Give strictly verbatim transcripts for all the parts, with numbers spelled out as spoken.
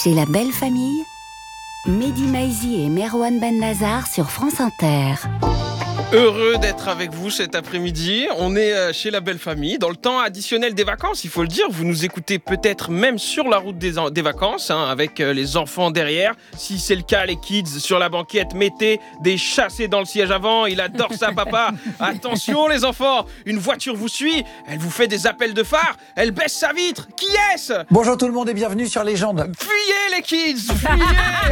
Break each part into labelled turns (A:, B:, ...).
A: Chez la belle famille, Mehdi Maizi et Merwan Benlazar sur France Inter.
B: Heureux d'être avec vous cet après-midi. On est chez la belle famille, dans le temps additionnel des vacances, il faut le dire. Vous nous écoutez peut-être même sur la route des, des vacances, hein, avec les enfants derrière. Si c'est le cas, les kids sur la banquette, mettez des chassés dans le siège avant. Il adore ça, papa. Attention les enfants, une voiture vous suit, elle vous fait des appels de phare, elle baisse sa vitre. Qui est-ce ?
C: Bonjour tout le monde et bienvenue sur Légende.
B: Fuyez les kids, fuyez.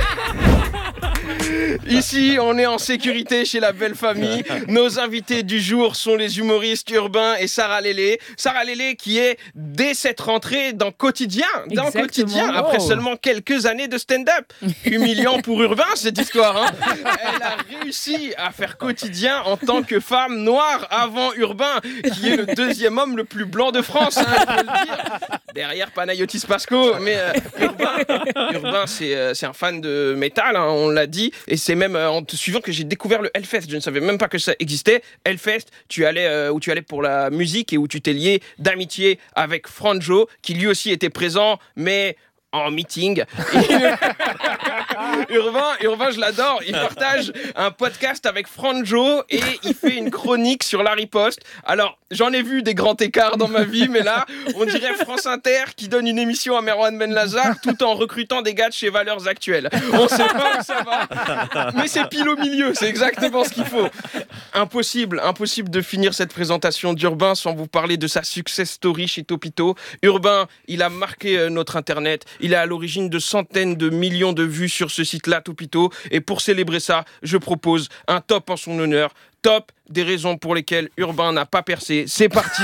B: Ici, on est en sécurité chez la belle famille. Nos invités du jour sont les humoristes Urbain et Sarah Lélé. Sarah Lélé qui est dès cette rentrée dans Quotidien, dans
D: Exactement.
B: Quotidien, après
D: Oh.
B: seulement quelques années de stand-up. Humiliant pour Urbain cette histoire. Hein. Elle a réussi à faire Quotidien en tant que femme noire avant Urbain, qui est le deuxième homme le plus blanc de France, hein, je peux le dire. Derrière Panayotis Pasco, mais euh, Urbain, Urbain c'est, euh, c'est un fan de métal, hein, on l'a dit, et c'est même euh, en te suivant que j'ai découvert le Hellfest. Je ne savais même pas que ça existait. Hellfest, tu allais euh, où tu allais pour la musique et où tu t'es lié d'amitié avec Franjo, qui lui aussi était présent, mais en meeting. Urbain, Urbain, je l'adore. Il partage un podcast avec Franjo et il fait une chronique sur la riposte. Alors, j'en ai vu des grands écarts dans ma vie, mais là, on dirait France Inter qui donne une émission à Merwan Benlazar tout en recrutant des gars de chez Valeurs Actuelles. On sait pas où ça va, mais c'est pile au milieu. C'est exactement ce qu'il faut. Impossible, impossible de finir cette présentation d'Urbain sans vous parler de sa success story chez Topito. Urbain, il a marqué notre internet. Il est à l'origine de centaines de millions de vues sur ce site-là, Topito. Et pour célébrer ça, je propose un top en son honneur. Top des raisons pour lesquelles Urbain n'a pas percé. C'est parti.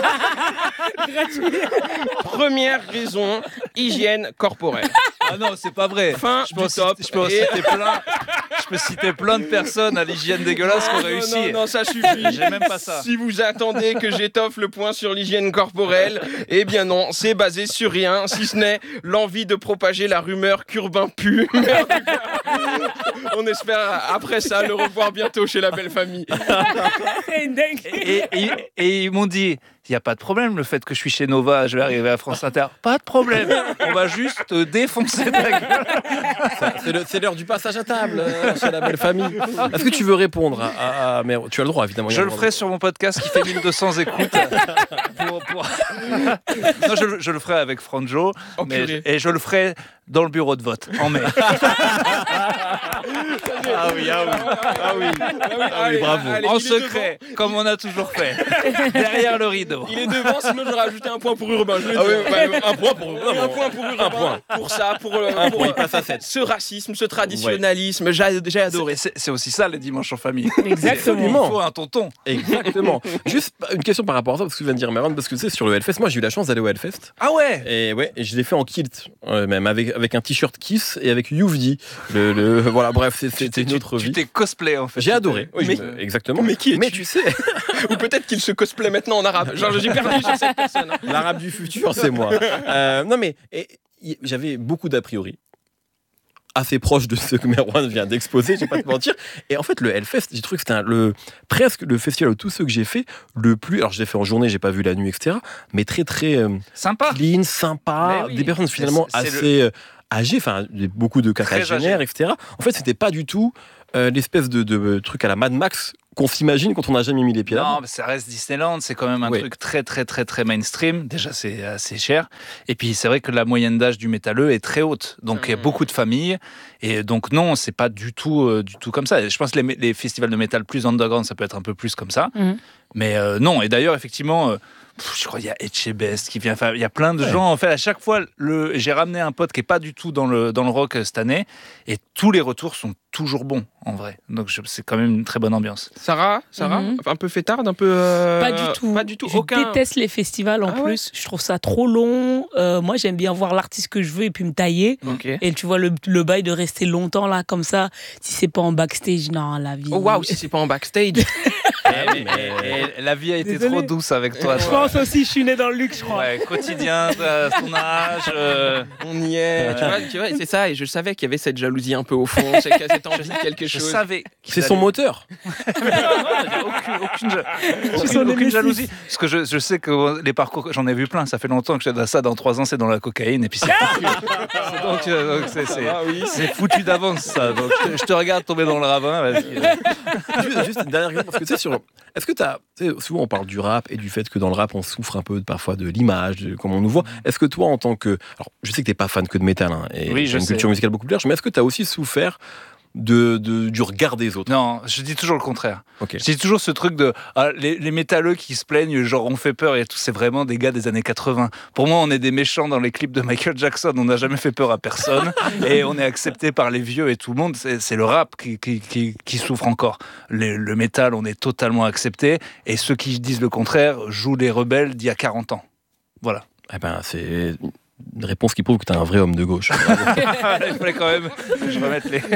B: Première raison, hygiène corporelle.
E: Ah non, c'est pas vrai.
B: Fin
E: je
B: du
E: peux
B: top.
E: Citer, je, peux
B: Et...
E: citer plein, je peux citer plein de personnes à l'hygiène dégueulasse qui ont
B: non,
E: réussi.
B: Non, non, ça suffit.
E: J'ai même pas ça.
B: Si vous attendez que j'étoffe le point sur l'hygiène corporelle, eh bien non, c'est basé sur rien, si ce n'est l'envie de propager la rumeur qu'Urbain pue. Mais en tout cas, on espère après ça le revoir bientôt chez la belle famille.
D: C'est une dingue.
E: Et, et, et ils m'ont dit, il n'y a pas de problème, le fait que je suis chez Nova, je vais arriver à France Inter. Pas de problème, on va juste te défoncer ta gueule.
F: Ça, c'est, le, c'est l'heure du passage à table euh, chez la belle famille. Est-ce que tu veux répondre à, à, à mais tu as le droit évidemment.
E: Je le ferai sur mon podcast qui fait mille deux cents écoutes. Pour, pour... Non, je, je le ferai avec Franjo,
B: Oh,
E: mais,
B: purée.
E: et je le ferai dans le bureau de vote en mai.
F: Ah oui, ah oui, ah oui, ah oui, bravo.
B: Allez,
E: En
B: il est
E: secret, comme on a toujours fait. Derrière le rideau.
B: Il est devant, sinon j'aurais ajouté un point pour Urbain. Je le
F: Ah
B: dis.
F: oui, bah, un point pour
B: Et un point pour Urbain.
F: Un point.
B: Pour ça, pour, euh,
F: Un
B: pour,
F: point, il
B: euh,
F: passe à sept.
B: ce racisme, ce traditionnalisme, j'ai, j'ai adoré.
E: C'est, c'est aussi ça les dimanches en famille.
D: Exactement.
E: Il faut un tonton.
F: Exactement. Juste une question par rapport à ça, parce que tu viens de dire Merwan, parce que tu sais, sur le Hellfest, moi j'ai eu la chance d'aller au Hellfest.
E: Ah ouais.
F: Et ouais, et je l'ai fait en kilt, euh, même avec, avec un t-shirt Kiss et avec Youvdi. Le, le, voilà, bref, c'est, c'était une autre
E: Tu
F: vie.
E: t'es cosplay en fait.
F: J'ai adoré. Oui,
B: Mais-
F: je me- exactement.
B: mais qui es-tu
F: Mais tu sais,
B: Ou peut-être qu'il se cosplay maintenant en arabe. Genre, j'ai perdu sur cette personne.
F: l'arabe du futur, c'est moi. Euh, non, mais et, y- j'avais beaucoup d'a priori. Assez proche de ce que Merwan vient d'exposer, je vais pas te mentir. Et en fait, le Hellfest, j'ai trouvé que c'était un- le, presque le festival de tous ceux que j'ai fait, le plus. Alors, je l'ai fait en journée, j'ai pas vu la nuit, et cetera. Mais très, très euh,
E: Sympa.
F: clean, sympa.
E: Mais oui.
F: Des personnes finalement
E: C'est- c'est
F: assez euh, âgées, enfin, des- beaucoup de
E: Très
F: quadragénaires,
E: âgées.
F: et cetera. En fait, c'était pas du tout euh, l'espèce de, de truc à la Mad Max qu'on s'imagine quand on n'a jamais mis les pieds là.
E: Non, mais ça reste Disneyland, c'est quand même un
F: Oui.
E: truc très très très très mainstream. Déjà, c'est assez cher. Et puis, c'est vrai que la moyenne d'âge du métalleux est très haute. Donc, il y a
B: Mmh.
E: beaucoup de familles. Et donc, non, c'est pas du tout, euh, du tout comme ça. Je pense que les, les festivals de métal plus underground, ça peut être un peu plus comme ça.
D: Mhm.
E: Mais euh, non, et d'ailleurs, effectivement, euh, pff, je crois qu'il y a Etchebest qui vient. Enfin, il y a plein de
F: Ouais.
E: gens. En fait, à chaque fois, le, j'ai ramené un pote qui est pas du tout dans le, dans le rock euh, cette année. Et tous les retours sont toujours bons, en vrai. Donc, je- c'est quand même une très bonne ambiance.
B: Sarah, Sarah,
D: Mhm.
B: un peu fêtarde, un peu. euh,
D: Pas du tout.
B: Pas du tout.
D: Je
B: Aucun.
D: déteste les festivals en
B: Ah ouais
D: plus. Je trouve ça trop long. Euh, moi, j'aime bien voir l'artiste que je veux et puis me tailler.
B: Ok.
D: Et tu vois, le, le bail de rester longtemps là, comme ça, si c'est pas en backstage, non, la vie.
B: Oh waouh, si c'est pas en backstage.
E: Eh, mais- et la vie a été
D: Désolé.
E: trop douce avec toi.
D: Je
E: toi.
D: pense aussi, je suis né dans le luxe, je crois.
E: Ouais, quotidien, à ton âge. euh,
B: On y est. Tu vois, tu vois, c'est ça. Et je savais qu'il y avait cette jalousie un peu au fond, c'est que cette envie de quelque
E: Je
B: chose.
E: savais. qu'il
F: C'est son
E: allait-
F: moteur.
E: Il y a aucune, aucune, ja- aucune-
D: son
E: aucune
D: némésis.
E: jalousie. Parce que je, je sais que les parcours, j'en ai vu plein. Ça fait longtemps que j'ai ça. Dans trois ans, c'est dans la cocaïne. Et puis c'est foutu. C'est donc, euh, donc c'est, c'est-
B: Ah oui.
E: c'est foutu d'avance, ça. Donc je, te- je te regarde tomber dans le ravin. Vas-y.
F: juste, juste une dernière question, parce que tu sais, sur. Est-ce que tu as. Souvent, on parle du rap et du fait que dans le rap, on souffre un peu parfois de l'image, de comment on nous voit. Est-ce que toi, en tant que. Alors, je sais que tu pas fan que de métal, hein, et
E: Oui,
F: tu
E: je
F: as une
E: sais.
F: culture musicale beaucoup plus large, mais est-ce que tu as aussi souffert de, de, du regard des autres?
E: Non, je dis toujours le contraire.
F: Ok.
E: Je dis toujours ce truc de ah, les, les métalleux qui se plaignent, genre on fait peur et tout, c'est vraiment des gars des années quatre-vingts. Pour moi, on est des méchants dans les clips de Michael Jackson, on n'a jamais fait peur à personne et on est accepté par les vieux et tout le monde. C'est, c'est le rap qui, qui, qui, qui souffre encore. Le, le métal, on est totalement accepté et ceux qui disent le contraire jouent les rebelles d'il y a quarante ans. Voilà.
F: Eh ben, c'est une réponse qui prouve que tu es un vrai homme de gauche.
E: Il fallait quand même que je remette les.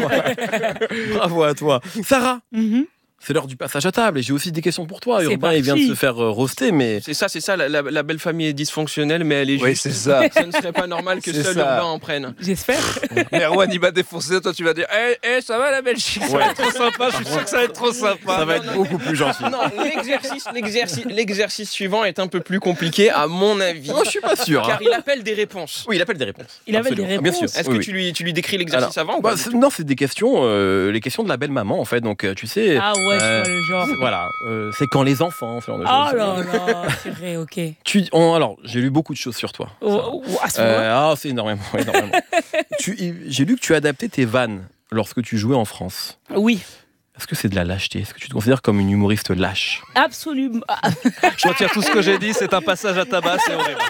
F: Bravo à toi. Sarah,
D: Mhm.
F: c'est l'heure du passage à table et j'ai aussi des questions pour toi.
D: C'est
F: Urbain, il vient de
D: parti.
F: se faire euh, roaster, mais.
B: C'est ça, c'est ça. La, la- la belle famille est dysfonctionnelle, mais elle est
E: Oui,
B: juste.
E: c'est ça.
B: Ça ne serait pas normal que
E: C'est
B: seul
E: ça.
B: Urbain en prenne.
D: J'espère.
E: Merwan, il m'a défoncé. Toi, tu vas dire Eh, eh, ça va la Belgique Ça va être trop sympa. Je suis sûr que ça va être trop sympa.
F: Ça va
B: non,
F: être
B: non.
F: beaucoup plus gentil.
B: Non, l'exercice, l'exercice, l'exercice suivant est un peu plus compliqué, à mon avis.
F: Non, je suis pas sûr. hein.
B: Car il appelle des réponses.
F: Oui, il appelle des réponses.
D: Il appelle
F: Absolument.
D: des
F: Ah, bien sûr.
D: réponses.
B: Est-ce
F: Oui,
B: que
F: oui.
B: tu lui, tu lui décris l'exercice avant ou
F: Bah,
B: pas du
F: c'est-
B: tout
F: non, c'est des questions, euh, les questions de la belle maman en fait. Donc euh, tu sais,
D: Ah ouais, je
F: Euh,
D: vois le genre.
F: voilà, euh, c'est quand les enfants, ce genre de
D: Oh
F: choses.
D: là là, c'est vrai, ok.
F: Tu, on- alors, j'ai lu beaucoup de choses sur toi.
D: Oh, oh, à ce
F: Euh,
D: moment-là.
F: ah, c'est énormément. énormément. Tu- j'ai lu que tu adaptais tes vannes lorsque tu jouais en France.
D: Oui,
F: Est-ce que c'est de la lâcheté? Est-ce que tu te considères comme une humoriste lâche?
D: absolument. Ah,
E: Je retire tout ce que j'ai dit, c'est un passage à tabac, c'est horrible.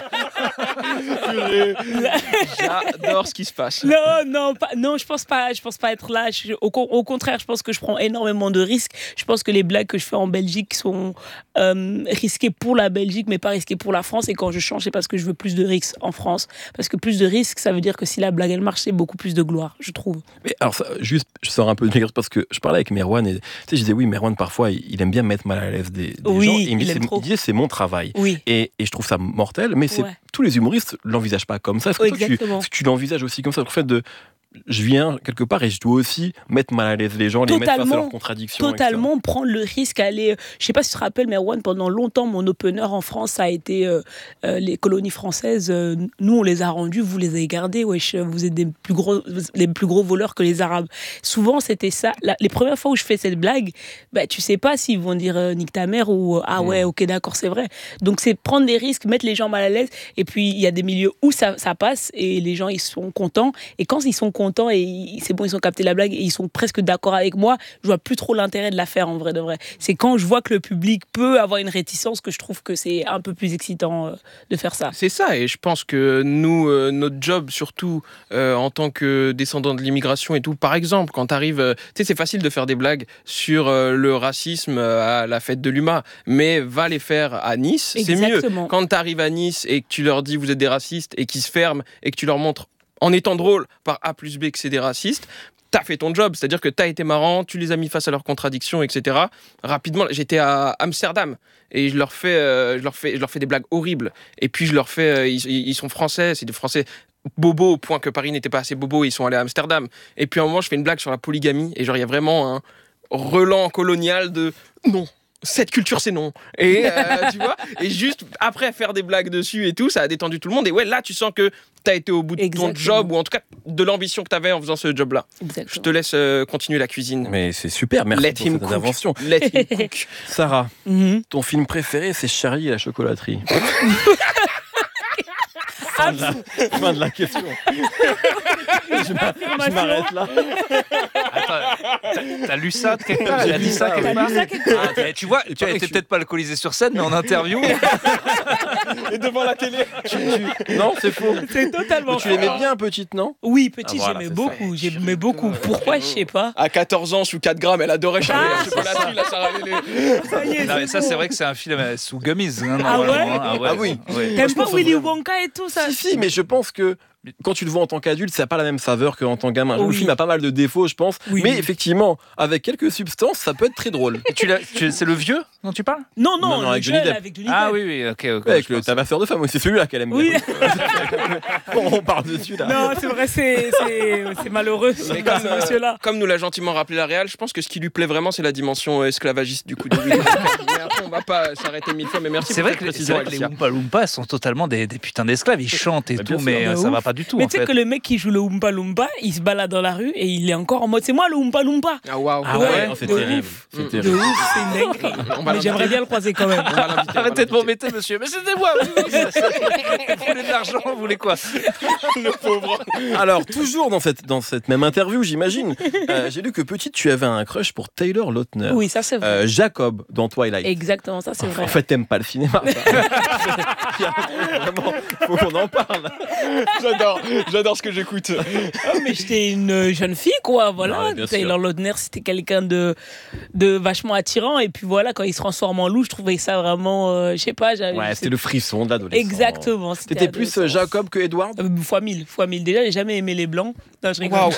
B: J'adore ce qui se passe.
D: Non, non, pas, non, je pense pas, je pense pas être là. Je- au, con- au contraire, je pense que je prends énormément de risques. Je pense que les blagues que je fais en Belgique sont euh, risquées pour la Belgique, mais pas risquées pour la France. Et quand je change, c'est parce que je veux plus de risques en France. Parce que plus de risques, ça veut dire que si la blague elle marche, c'est beaucoup plus de gloire, je trouve.
F: Mais alors, ça, juste, je sors un peu de mes parce que je parlais avec Merwan et tu sais, je disais oui, Merwan parfois il, il aime bien mettre mal à l'aise des, des
D: Oui,
F: gens. Et il me
D: il
F: disait,
D: aime
F: c'est-
D: trop.
F: il disait c'est mon travail.
D: Oui.
F: Et, et je trouve ça mortel, mais c'est,
D: Ouais.
F: tous les humoristes l'envisagent pas comme ça. Est-ce que toi, tu,
D: Exactement.
F: est-ce que tu l'envisages aussi comme ça? Le fait de je viens quelque part et je dois aussi mettre mal à l'aise les gens, les mettre face à
D: Totalement.
F: leurs contradictions.
D: Totalement prendre le risque d'aller. Je sais pas si tu te rappelles, Merwan, pendant longtemps, mon opener en France, ça a été euh, euh, les colonies françaises. Euh, nous, on les a rendues, vous les avez gardées. Wesh, vous êtes des plus gros, les plus gros voleurs que les Arabes. Souvent, c'était ça. La- les premières fois où je fais cette blague, bah, tu sais pas s'ils vont dire euh, nique ta mère ou euh, ah ouais, ok, d'accord, c'est vrai. Donc, c'est prendre des risques, mettre les gens mal à l'aise. Et puis, il y a des milieux où ça, ça passe et les gens, ils sont contents. Et quand ils sont contents et ils- c'est bon, ils ont capté la blague et ils sont presque d'accord avec moi, je vois plus trop l'intérêt de la faire en vrai de vrai. C'est quand je vois que le public peut avoir une réticence que je trouve que c'est un peu plus excitant euh, de faire ça.
B: C'est ça, et je pense que nous, euh, notre job, surtout euh, en tant que descendants de l'immigration et tout, par exemple, quand tu arrives, tu sais, c'est facile de faire des blagues sur euh, le racisme euh, à la fête de l'U M A, mais va les faire à Nice, c'est mieux.
D: Exactement.
B: Quand tu arrives à Nice et que tu leur dis vous êtes des racistes et qu'ils se ferment et que tu leur montres en étant drôle par A plus B que c'est des racistes, t'as fait ton job, c'est-à-dire que t'as été marrant, tu les as mis face à leurs contradictions, et cetera. Rapidement, j'étais à Amsterdam et je leur fais, euh, je leur fais, je leur fais des blagues horribles. Et puis je leur fais, euh, ils, ils sont français, c'est des Français bobos au point que Paris n'était pas assez bobo, ils sont allés à Amsterdam. Et puis à un moment, je fais une blague sur la polygamie et genre il y a vraiment un relan colonial de non. Cette culture, c'est non. Et euh, tu vois, et juste après faire des blagues dessus et tout, ça a détendu tout le monde. Et ouais, là, tu sens que t'as été au bout de ton
D: Exactement.
B: job, ou en tout cas de l'ambition que t'avais en faisant ce job-là. Je
D: Exactement.
B: te laisse euh, continuer la cuisine.
F: Mais c'est super, merci
B: Let
F: pour
B: him
F: cette
B: cook.
F: intervention.
B: Let him cook.
F: Sarah,
D: Mhm.
F: ton film préféré, c'est Charlie et la chocolaterie.
D: Ah,
F: Fin de la question. je m'a- je m'arrête là.
E: Attends, t'as, t'as lu ça de quelque part? Il a dit ça
F: T'as
E: quelque
D: lu
E: part
D: ça quelque part?
E: Ah, tu vois, tu
F: paraît
E: étais
F: que
E: peut-être pas alcoolisé sur scène, mais en interview.
B: Et devant la télé.
F: Tu- tu- Non, c'est faux.
D: C'est totalement.
F: Tu l'aimais bien, petite, non?
D: Oui, petit,
F: Ah, voilà,
D: j'aimais
F: c'est
D: beaucoup. J'aimais beaucoup. Pourquoi, je sais pas.
B: À quatorze ans, sous quatre grammes, elle adorait Charlie
D: Ah,
B: la chocolaterie, la Sarah Lélé.
D: Ça y est,
E: Non, mais ça,
D: bon.
E: c'est vrai que c'est un film euh, sous gummies. Hein,
D: Ah
E: normalement,
D: ouais
E: hein.
F: Ah oui.
E: Ouais.
D: T'aimes
F: je
D: pas
F: pense
D: Willy
F: vraiment-
D: Wonka et tout ça?
F: Si, si, mais je pense que quand tu le vois en tant qu'adulte, ça n'a pas la même saveur qu'en tant que gamin.
D: Oui.
F: Le film a pas mal de défauts, je pense.
D: Oui,
F: mais
D: oui.
F: effectivement, avec quelques substances, ça peut être très drôle.
E: Et tu l'as- tu- c'est le vieux dont tu parles?
D: Non, non,
F: Non, non,
D: le
F: avec
D: jeune,
F: Johnny Depp.
D: avec Johnny
E: Ah
D: Depp.
E: oui, oui, ok. ok,
F: Ouais, avec
E: je
F: le
E: pense.
F: tabasseur de femmes, c'est celui-là qu'elle aime
D: Oui.
F: bien. On parle dessus là.
D: Non, c'est vrai, c'est, c'est, c'est malheureux, ce,
B: Mais comme,
D: ce
B: euh,
D: monsieur-là.
B: Comme nous l'a gentiment rappelé la Real, je pense que ce qui lui plaît vraiment, c'est la dimension euh, esclavagiste du coup de Will Smith. Mais après, on va pas s'arrêter mille fois, mais merci
E: C'est
B: pour
E: vrai
B: cette
E: que, les- c'est
B: précision,
E: vrai que les
B: Alicia.
E: Oompa Loompas sont totalement des, des putains d'esclaves. Ils chantent et
F: Bah,
E: tout,
F: bien sûr,
E: mais
D: de
E: euh, ça
D: ouf.
E: va pas du tout.
D: Mais
E: en
D: tu sais
E: fait.
D: que le mec qui joue le Oompa Loompa, il se balade dans la rue et il est encore en mode c'est moi le Oompa Loompa.
B: Ah waouh.
F: Ah
D: Ouais,
F: ouais, c'est
D: de
F: terrible.
D: ouf.
F: C'est
B: Mm.
D: De
F: terrible.
D: ouf, c'est une dinguerie.
B: On va
D: Mais j'aimerais bien le croiser quand même.
B: On va l'inviter, on va
E: Arrêtez de
B: l'inviter.
E: m'embêter, monsieur. Mais c'était moi. Oui, oui, c'est ça. Vous voulez de l'argent, vous voulez quoi?
B: Le pauvre.
F: Alors, toujours dans cette, dans cette même interview, j'imagine, euh, j'ai lu que petite, tu avais un crush pour Taylor Lautner.
D: Oui, ça c'est vrai.
F: Euh, Jacob dans Twilight.
D: Exactement, ça c'est vrai.
F: En fait, t'aimes pas le cinéma. ça. Vraiment, faut qu'on en parle.
B: J'adore, j'adore ce que j'écoute.
D: Ah, mais j'étais une jeune fille, quoi. Voilà.
F: Non, mais bien sûr.
D: Taylor Lautner, c'était quelqu'un de, de vachement attirant. Et puis voilà, quand il se transforme en loup, je trouvais ça vraiment. euh, je sais pas. j'avais-
F: Ouais,
D: c'est-
F: c'était le frisson de l'adolescence.
D: Exactement. c'était
F: T'étais plus euh,
D: adolescence.
F: Jacob que Edward
D: Euh, Fois mille, fois mille. Déjà, j'ai jamais aimé les blancs. Non, je rigole.
B: Waouh.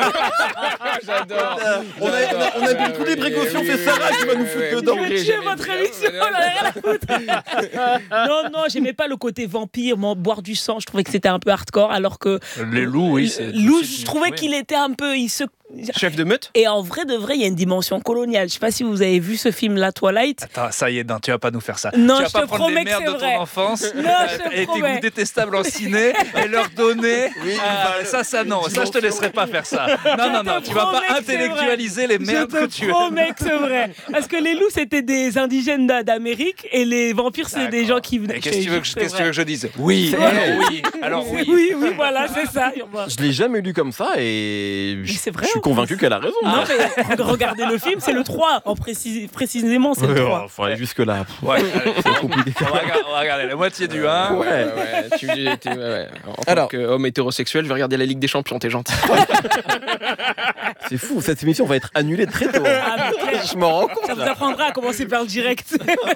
B: J'adore.
F: On a, on a, on a pris toutes les précautions, c'est Sarah qui va nous foutre dedans.
D: Je vais tuer votre émission, on en a rien à foutre. Non, non, j'aimais pas le côté vampire, mon- boire du sang. Je trouvais que c'était un peu hardcore, alors que
E: Les loups, oui. c'est-
D: Lou,
E: c'est-
D: je trouvais
E: oui.
D: qu'il était un peu, il se.
B: Chef de meute.
D: Et en vrai de vrai, il y a une dimension coloniale. Je sais pas si vous avez vu ce film-là, Twilight.
E: Attends, ça y est, non, tu vas pas nous faire ça.
D: Non,
E: tu vas
D: je
E: pas
D: te
E: prendre les
D: promets que
E: merdes
D: c'est
E: de
D: vrai.
E: ton enfance
D: Non, je te
E: et tes
D: promets.
E: goûts détestables en ciné et leur donner. Ah, ça, ça, non, ça, je te laisserai pas faire ça. Non, non, non,
D: te
E: tu vas
D: promets
E: pas
D: que c'est
E: intellectualiser les
D: Je
E: merdes que
D: te
E: tu
D: promets que c'est vrai. Parce que les loups, c'était des indigènes d'a- d'Amérique et les vampires, c'est des gens qui venaient.
E: Et qu'est-ce que tu veux que je-
D: C'est
E: qu'est-ce que tu veux
D: vrai.
E: que je dise? Oui,
D: C'est
E: alors oui, alors oui.
D: Oui, oui, voilà, c'est ça. Urbain.
F: Je l'ai jamais lu comme ça et je
D: c'est vrai,
F: je suis
D: en
F: convaincu qu'elle a raison.
D: Non, mais regardez le film, c'est le trois. En précis- précisément, c'est le trois.
F: Faut aller jusque-là.
E: Ouais, allez,
F: C'est compliqué.
E: on, va, regarder- on va regarder la moitié du un.
F: Ouais.
B: Ouais, ouais, tu, t'es- ouais, ouais. En tant
F: Alors-
B: qu'homme hétérosexuel, je vais regarder la Ligue des Champions, t'es gentil.
F: C'est fou, cette émission va être annulée très tôt.
D: Ah, mais clair.
F: Je m'en rends compte.
D: Ça vous
F: là.
D: apprendra à commencer par le direct.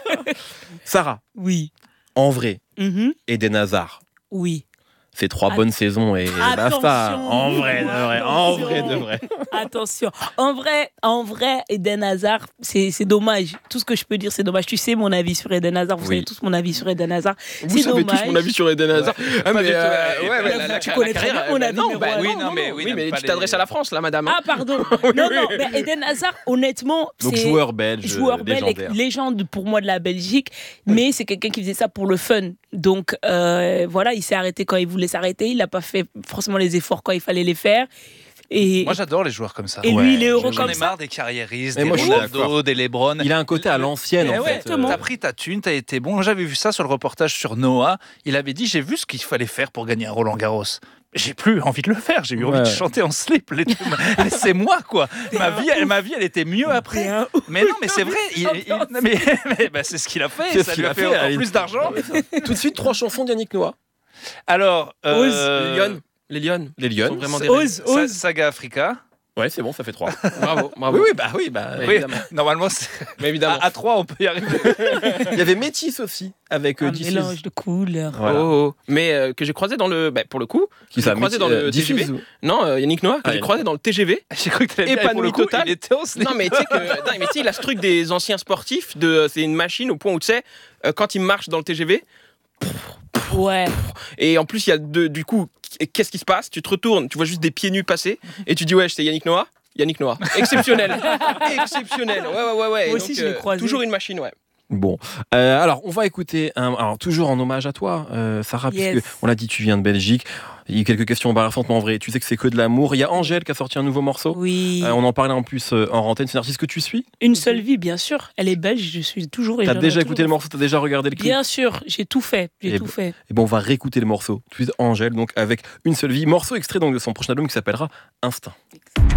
F: Sarah,
D: Oui.
F: en vrai,
D: Mhm.
F: Eden Hazard,
D: Oui.
F: c'est trois
D: Att-
F: bonnes saisons et
D: Attention.
F: basta. En vrai, de vrai, en
D: Attention.
F: vrai, de vrai.
D: Attention. En vrai, en vrai, Eden Hazard, c'est c'est dommage. Tout ce que je peux dire, c'est dommage. Tu sais mon avis sur Eden Hazard. Vous
F: Oui.
D: savez tous mon avis surEden Hazard.
B: Vous
D: C'est
B: savez
D: dommage.
B: tous mon avis sur Eden Hazard. Ah,
E: Pas
B: mais
E: du tout,
B: euh,
E: ouais,
B: ouais,
E: et
B: ouais,
E: puis,
B: la- la-
D: tu
B: la
D: connais
B: carrière,
D: très bien mon
B: bah,
D: avis,
B: non,
D: mais
B: bah,
D: voilà.
B: oui,
D: Non,
B: non,
D: non,
B: mais,
D: non.
B: oui,
E: oui,
B: mais
E: pas
B: tu
E: les-
B: t'adresses à la France, là, madame.
D: Ah, pardon. Non, non, mais Eden Hazard, honnêtement,
F: Donc
D: c'est
F: joueur belge,
D: joueur belge,
F: légendaire.
D: légende pour moi de la Belgique, mais c'est quelqu'un qui faisait ça pour le fun. Donc euh, voilà, il s'est arrêté quand il voulait s'arrêter, il n'a pas fait forcément les efforts quand il fallait les faire. Et,
E: Moi, j'adore les joueurs comme ça.
D: et lui, il est heureux
E: J'en
D: comme
E: ai
D: ça.
E: marre des carriéristes,
F: Mais
E: des
F: moi, je suis
E: Ronaldo,
F: d'accord.
E: des Lebron.
F: Il a un côté à l'ancienne,
E: Eh
F: en
E: ouais,
F: fait.
D: exactement.
E: T'as pris ta thune, t'as été bon. J'avais vu ça sur le reportage sur Noah. Il avait dit, j'ai vu ce qu'il fallait faire pour gagner un Roland Garros. J'ai plus envie de le faire. J'ai eu envie de
F: Ouais.
E: chanter en slip. Les- Laissez-moi, quoi. Ma vie, elle, ma vie, elle était mieux après.
D: T'es un
E: Mais non, mais c'est vrai. il- il- non, mais, mais, bah, c'est ce qu'il a fait.
F: C'est ce
E: Ça
F: qu'il
E: lui a
F: a
E: fait
F: fait,
E: encore
F: allez.
E: plus d'argent.
F: Tout de suite, trois chansons d'Yannick Noah.
E: Alors, euh,
B: Les Lyonnes. Les Lyonnes.
F: Les
B: Sont
F: Lyonnes.
B: vraiment des
D: Ose,
E: Sa-
D: ose.
E: Saga Africa.
F: Ouais, c'est bon, ça fait trois.
B: Bravo, bravo.
F: Oui, oui, bah oui, bah.
B: Mais
E: Oui,
B: évidemment.
E: normalement, c'est-
B: Mais évidemment.
E: à, à trois, on peut y arriver.
F: Il y avait Métis aussi, avec euh,
D: Un
F: Diffuse.
D: mélange de couleurs.
F: Voilà.
B: Oh, oh. Mais euh, que j'ai croisé dans le. Bah, pour le coup.
F: Qui
B: j'ai
F: ça,
B: croisé
F: Métis-
B: dans le
F: euh,
B: T G V.
F: Diffuse ou-
B: Non, euh, Yannick Noah, que
F: Ah,
B: j'ai
F: Yannick.
B: croisé dans le T G V.
E: J'ai cru que t'allais bien,
B: Épanoui
E: pour le coup,
B: total.
E: il était en slip.
B: Non, mais tu sais que. Non, mais tu sais, il a ce truc des anciens sportifs. De, c'est une machine au point où tu sais, euh, quand il marche dans le T G V.
D: Ouais.
B: Et en plus, il y a deux, du coup, qu'est-ce qui se passe? Tu te retournes, tu vois juste des pieds nus passer, et tu dis, ouais, c'est Yannick Noah. Yannick Noah. Exceptionnel. Exceptionnel. Ouais, ouais, ouais. ouais.
D: Moi
B: Et
D: aussi,
B: donc,
D: je l'ai
B: euh,
D: croisé.
B: Toujours une machine, ouais.
F: Bon, Euh, alors on va écouter, un, alors toujours en hommage à toi, euh, Sarah,
D: Yes.
F: puisque on l'a dit, tu viens de Belgique. Il y a quelques questions embarrassantes, mais en vrai, tu sais que c'est que de l'amour. Il y a Angèle qui a sorti un nouveau morceau.
D: Oui.
F: Euh, on en parlait en plus euh, en antenne. C'est une artiste que tu suis.
D: Une seule vie, bien sûr. Elle est belge, je suis toujours. et
F: T'as
D: j'en ai
F: déjà
D: toujours-
F: écouté le morceau, t'as déjà regardé le clip.
D: Bien sûr, j'ai tout fait. J'ai
F: Eh
D: tout
F: ben,
D: fait.
F: Et bon, on va réécouter le morceau. Tout de suite, Angèle, donc avec une seule vie. Morceau extrait donc de son prochain album qui s'appellera Instinct.